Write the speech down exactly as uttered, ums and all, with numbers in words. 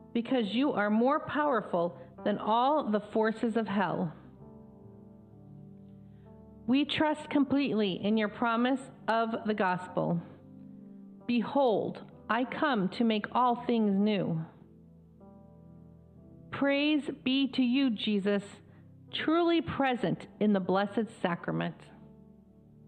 because you are more powerful than all the forces of hell. We trust completely in your promise of the gospel. Behold, I come to make all things new. Praise be to you, Jesus, truly present in the Blessed Sacrament.